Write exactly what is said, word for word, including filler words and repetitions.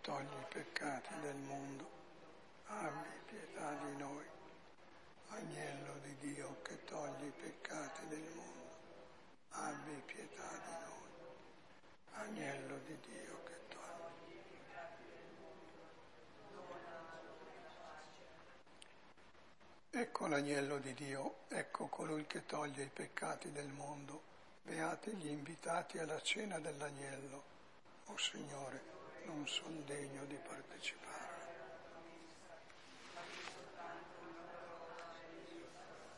togli i peccati del mondo, abbi pietà di noi. Agnello di Dio che togli i peccati del mondo, abbi pietà di noi. Agnello di Dio che togli. Ecco l'agnello di Dio, ecco colui che toglie i peccati del mondo. Beati gli invitati alla cena dell'agnello. O Signore, non son degno di partecipare.